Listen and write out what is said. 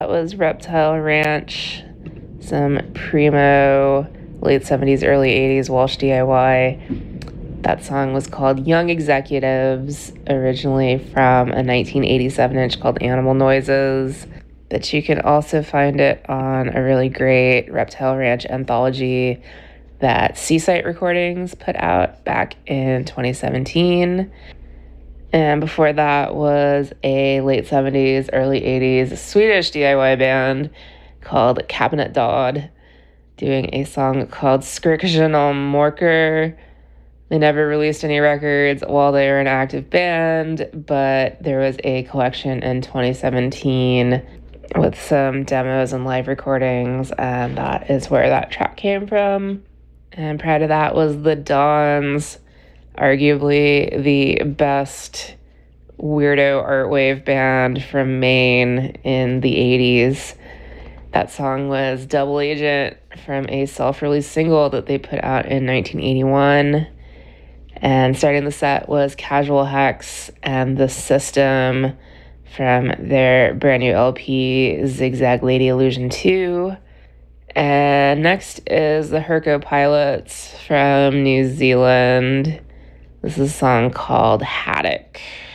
That was Reptile Ranch, some primo late 70s, early 80s Walsh DIY. That song was called Young Executives, originally from a 1987 inch called Animal Noises. But you can also find it on a really great Reptile Ranch anthology that Seasite Recordings put out back in 2017. And before that was a late 70s, early 80s Swedish DIY band called Cabinet Dodd, doing a song called Skrikgenom Morker. They never released any records while they were an active band, but there was a collection in 2017 with some demos and live recordings, and that is where that track came from. And prior to that was The Dons, arguably the best weirdo art wave band from Maine in the 80s. That song was Double Agent from a self-released single that they put out in 1981. And starting the set was Casual Hex and The System from their brand new LP, Zigzag Lady Illusion 2. And next is the Herco Pilots from New Zealand. This is a song called Haddock.